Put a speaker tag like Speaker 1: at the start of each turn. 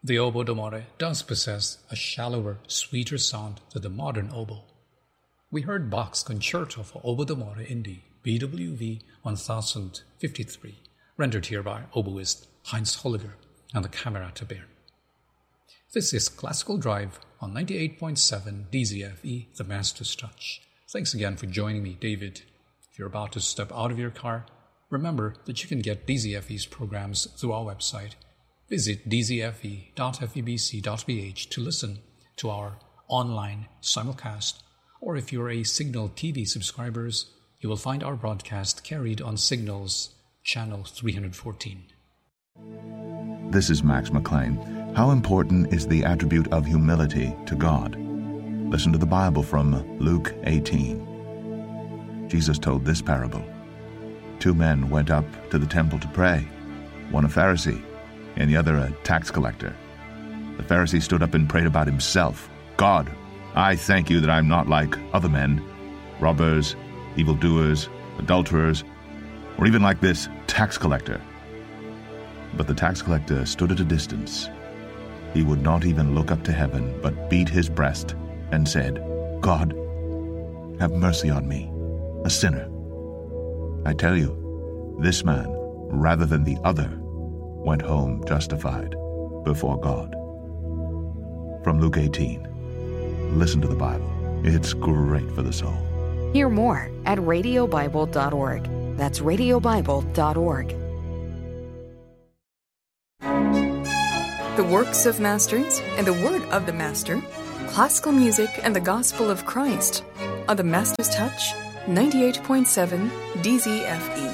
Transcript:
Speaker 1: The oboe d'amore does possess a shallower, sweeter sound than the modern oboe. We heard Bach's Concerto for Oboe d'amore in D, BWV 1053, rendered here by oboist Heinz Holliger and the Camerata Bern. This is Classical Drive on 98.7 DZFE, the Master's Touch. Thanks again for joining me, David. If you're about to step out of your car, remember that you can get DZFE's programs through our website. Visit dzfe.febc.bh to listen to our online simulcast, or if you're a Signal TV subscribers, you will find our broadcast carried on Signal's channel 314.
Speaker 2: This is Max McLean. How important is the attribute of humility to God? Listen to the Bible from Luke 18. Jesus told this parable. 2 men went up to the temple to pray, one a Pharisee and the other a tax collector. The Pharisee stood up and prayed about himself. God, I thank you that I'm not like other men, robbers, evildoers, adulterers, or even like this tax collector. But the tax collector stood at a distance. He would not even look up to heaven, but beat his breast and said, God, have mercy on me, a sinner. I tell you, this man, rather than the other, went home justified before God. From Luke 18. Listen to the Bible. It's great for the soul.
Speaker 3: Hear more at radiobible.org. That's radiobible.org. The works of masters and the word of the master, classical music and the gospel of Christ on the Master's Touch, 98.7 DZFE.